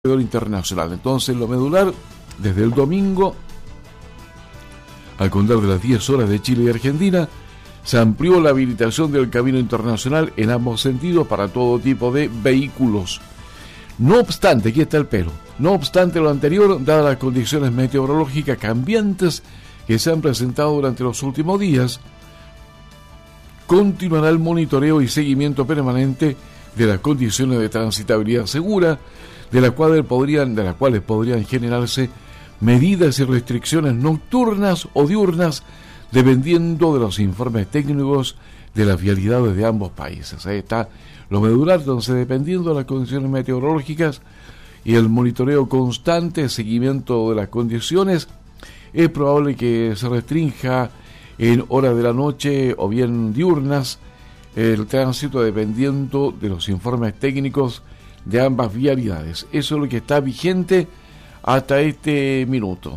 internacional. Entonces, lo medular, desde el domingo, al contar de las 10 horas de Chile y Argentina, se amplió la habilitación del camino internacional en ambos sentidos para todo tipo de vehículos. No obstante, aquí está el pero, no obstante lo anterior, dadas las condiciones meteorológicas cambiantes que se han presentado durante los últimos días, continuará el monitoreo y seguimiento permanente de las condiciones de transitabilidad segura, de las cuales podrían generarse medidas y restricciones nocturnas o diurnas, dependiendo de los informes técnicos de las vialidades de ambos países. Ahí está lo medular, entonces, dependiendo de las condiciones meteorológicas y el monitoreo constante, seguimiento de las condiciones, es probable que se restrinja en horas de la noche o bien diurnas el tránsito, dependiendo de los informes técnicos de ambas vialidades. Eso es lo que está vigente hasta este minuto.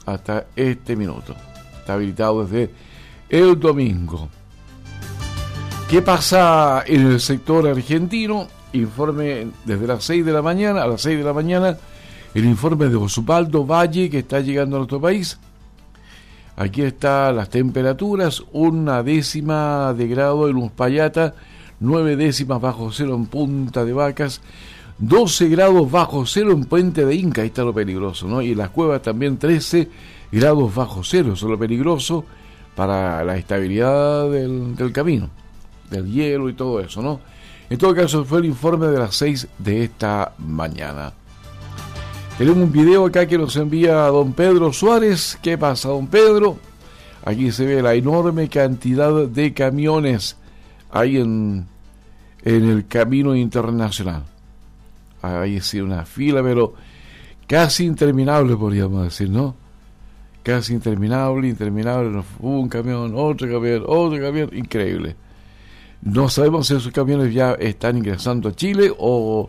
Está habilitado desde el domingo. ¿Qué pasa en el sector argentino? Informe desde las 6 de la mañana, a las 6 de la mañana, el informe de Osvaldo Valle, que está llegando a nuestro país. Aquí están las temperaturas: 1 décima de grado en Uspallata, 9 décimas bajo cero en Punta de Vacas, 12 grados bajo cero en Puente de Inca. Ahí está lo peligroso, ¿no? Y en las cuevas también 13 grados bajo cero. Eso es lo peligroso para la estabilidad del camino, del hielo y todo eso, ¿no? En todo caso, fue el informe de las 6 de esta mañana. Tenemos un video acá que nos envía don Pedro Suárez. ¿Qué pasa, don Pedro? Aquí se ve la enorme cantidad de camiones ahí en el camino internacional. Ahí sí, una fila, pero casi interminable, podríamos decir, ¿no? Casi interminable. Un camión, otro camión, increíble. No sabemos si esos camiones ya están ingresando a Chile o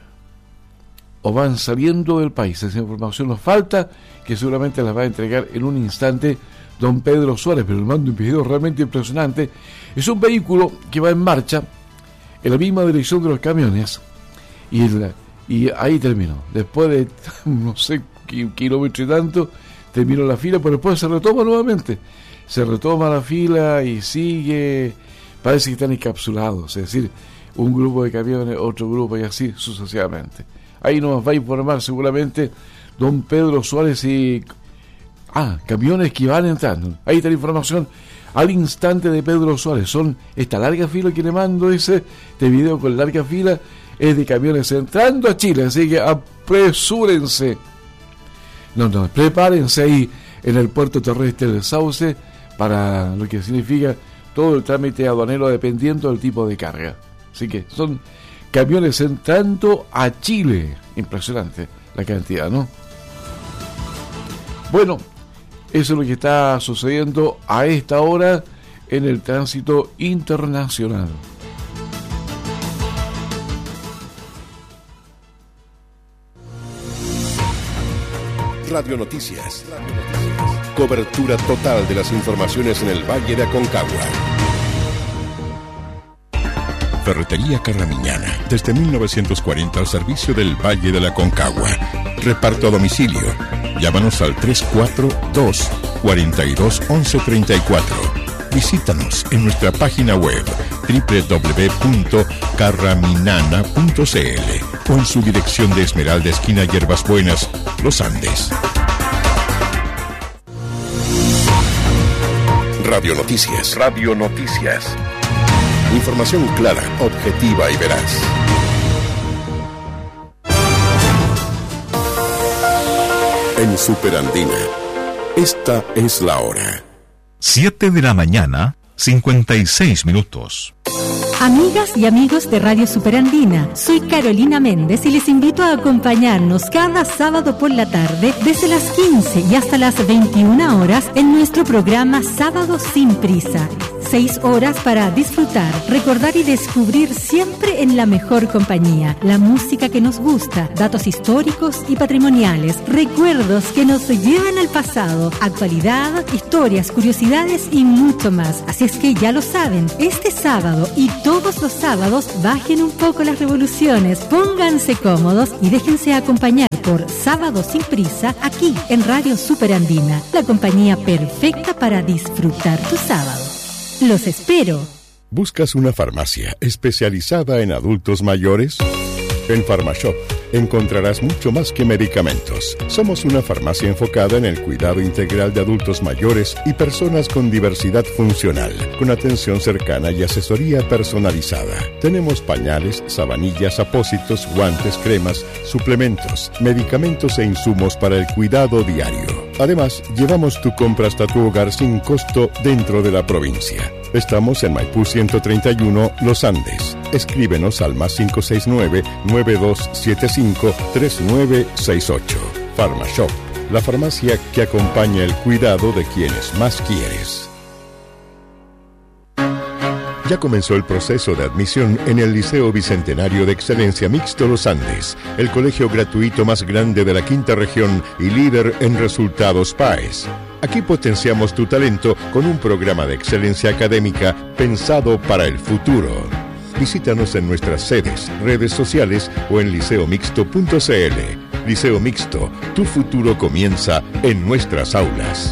van saliendo del país. Esa información nos falta, que seguramente las va a entregar en un instante don Pedro Suárez, pero le mando un video realmente impresionante. Es un vehículo que va en marcha en la misma dirección de los camiones y ahí terminó. Después de no sé kilómetros y tanto, terminó la fila, pero después se retoma nuevamente. Se retoma la fila y sigue. Parece que están encapsulados, es decir, un grupo de camiones, otro grupo y así sucesivamente. Ahí nos va a informar seguramente don Pedro Suárez y camiones que van entrando. Ahí está la información al instante de Pedro Suárez. Son esta larga fila que le mando, este video con larga fila es de camiones entrando a Chile, así que apresúrense. Prepárense ahí en el puerto terrestre del Sauce para lo que significa todo el trámite aduanero dependiendo del tipo de carga. Así que son camiones entrando a Chile. Impresionante la cantidad, ¿no? Bueno, eso es lo que está sucediendo a esta hora en el tránsito internacional. Radio Noticias. Cobertura total de las informaciones en el Valle de Aconcagua. Ferretería Carramiñana, desde 1940 al servicio del Valle de la Aconcagua. Reparto a domicilio. Llámanos al 342-42-1134. Visítanos en nuestra página web www.carraminana.cl o en su dirección de Esmeralda, esquina Hierbas Buenas, Los Andes. Radio Noticias. Información clara, objetiva y veraz. En Superandina, esta es la hora. 7 de la mañana, 56 minutos. Amigas y amigos de Radio Superandina, soy Carolina Méndez y les invito a acompañarnos cada sábado por la tarde desde las 15 y hasta las 21 horas en nuestro programa Sábado Sin Prisa. 6 horas para disfrutar, recordar y descubrir siempre en la mejor compañía. La música que nos gusta, datos históricos y patrimoniales, recuerdos que nos llevan al pasado, actualidad, historias, curiosidades y mucho más. Así es que ya lo saben, este sábado y todos los sábados bajen un poco las revoluciones, pónganse cómodos y déjense acompañar por Sábado Sin Prisa aquí en Radio Superandina, la compañía perfecta para disfrutar tu sábado. Los espero. ¿Buscas una farmacia especializada en adultos mayores? En PharmaShop encontrarás mucho más que medicamentos. Somos una farmacia enfocada en el cuidado integral de adultos mayores y personas con diversidad funcional, con atención cercana y asesoría personalizada. Tenemos pañales, sabanillas, apósitos, guantes, cremas, suplementos, medicamentos e insumos para el cuidado diario. Además, llevamos tu compra hasta tu hogar sin costo dentro de la provincia. Estamos en Maipú 131, Los Andes. Escríbenos al más 569-9275-3968. PharmaShop, la farmacia que acompaña el cuidado de quienes más quieres. Ya comenzó el proceso de admisión en el Liceo Bicentenario de Excelencia Mixto Los Andes, el colegio gratuito más grande de la quinta región y líder en resultados PAES. Aquí potenciamos tu talento con un programa de excelencia académica pensado para el futuro. Visítanos en nuestras sedes, redes sociales o en liceomixto.cl. Liceo Mixto, tu futuro comienza en nuestras aulas.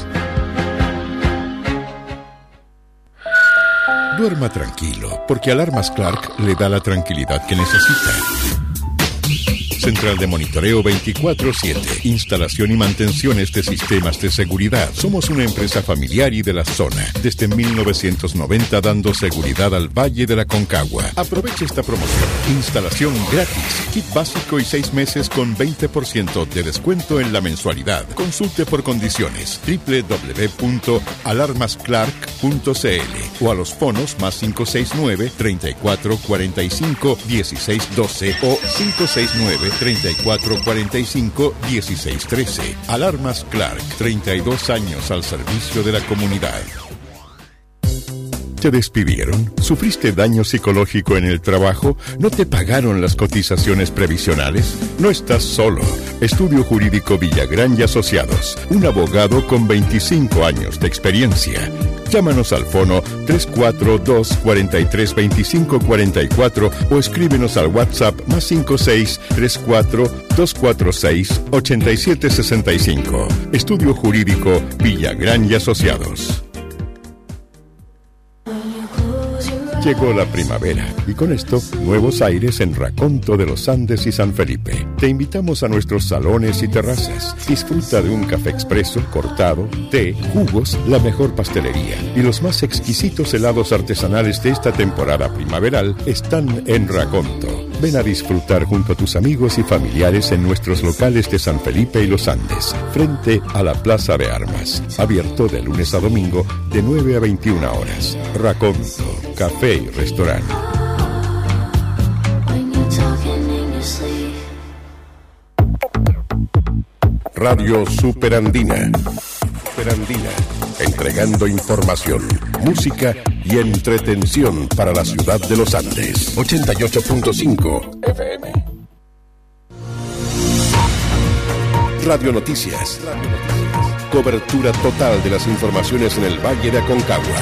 Duerma tranquilo, porque Alarmas Clark le da la tranquilidad que necesita. Central de monitoreo 24/7, instalación y mantenciones de sistemas de seguridad. Somos una empresa familiar y de la zona, desde 1990 dando seguridad al Valle de la Concagua. Aproveche esta promoción. Instalación gratis, kit básico y 6 meses con 20% de descuento en la mensualidad. Consulte por condiciones www.alarmasclark.cl o a los fonos más 569-3445-1612 o 569-3445-1613. Alarmas Clark, 32 años al servicio de la comunidad. ¿Te despidieron? ¿Sufriste daño psicológico en el trabajo? ¿No te pagaron las cotizaciones previsionales? No estás solo. Estudio Jurídico Villagrán y Asociados. Un abogado con 25 años de experiencia. Llámanos al fono 342-432544 o escríbenos al WhatsApp más 5634-246-8765. Estudio Jurídico Villagrán y Asociados. Llegó la primavera y con esto nuevos aires en Raconto de los Andes y San Felipe. Te invitamos a nuestros salones y terrazas. Disfruta de un café expreso, cortado, té, jugos, la mejor pastelería y los más exquisitos helados artesanales de esta temporada primaveral están en Raconto. Ven a disfrutar junto a tus amigos y familiares en nuestros locales de San Felipe y Los Andes, frente a la Plaza de Armas. Abierto de lunes a domingo de 9 a 21 horas. Raconto, café y restaurante. Radio Superandina. Superandina, entregando información, música y entretención para la ciudad de Los Andes. 88.5 FM. Radio Noticias. Cobertura total de las informaciones en el Valle de Aconcagua.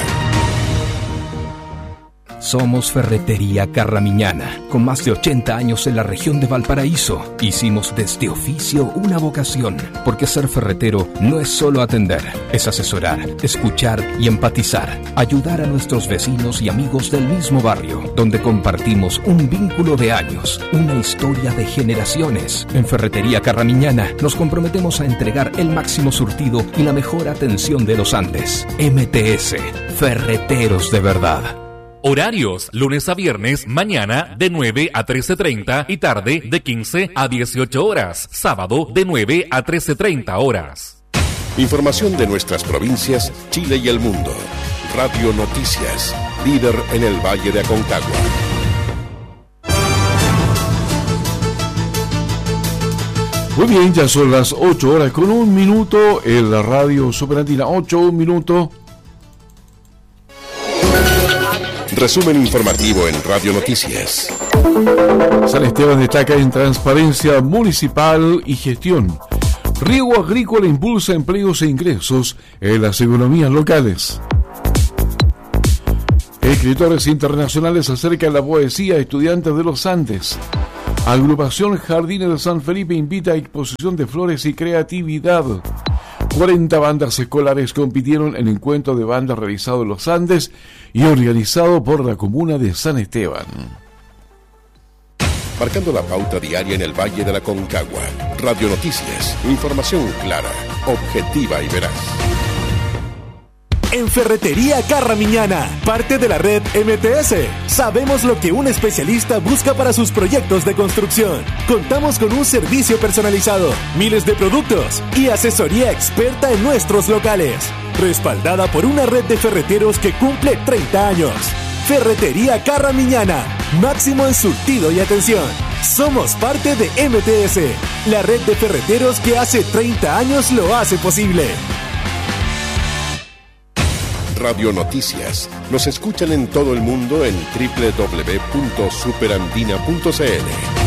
Somos Ferretería Carramiñana, con más de 80 años en la región de Valparaíso. Hicimos de este oficio una vocación, porque ser ferretero no es solo atender, es asesorar, escuchar y empatizar, ayudar a nuestros vecinos y amigos del mismo barrio, donde compartimos un vínculo de años, una historia de generaciones. En Ferretería Carramiñana nos comprometemos a entregar el máximo surtido y la mejor atención de los Andes. MTS, Ferreteros de verdad. Horarios, lunes a viernes, mañana de 9 a 13:30 y tarde de 15 a 18 horas. Sábado de 9 a 13:30 horas. Información de nuestras provincias, Chile y el mundo. Radio Noticias, líder en el Valle de Aconcagua. Muy bien, ya son las 8 horas con 1 minuto en la Radio Superandina. 8, 1 minuto. Resumen informativo en Radio Noticias. San Esteban destaca en transparencia municipal y gestión. Riego Agrícola impulsa empleos e ingresos en las economías locales. Escritores internacionales acercan la poesía a estudiantes de los Andes. Agrupación Jardines de San Felipe invita a exposición de flores y creatividad. 40 bandas escolares compitieron en encuentro de bandas realizado en los Andes y organizado por la comuna de San Esteban. Marcando la pauta diaria en el Valle de la Concagua. Radio Noticias. Información clara, objetiva y veraz. En Ferretería Carramiñana, parte de la red MTS. Sabemos lo que un especialista busca para sus proyectos de construcción. Contamos con un servicio personalizado, miles de productos y asesoría experta en nuestros locales. Respaldada por una red de ferreteros que cumple 30 años. Ferretería Carramiñana, máximo en surtido y atención. Somos parte de MTS, la red de ferreteros que hace 30 años lo hace posible. Radio Noticias. Nos escuchan en todo el mundo en www.superandina.cl.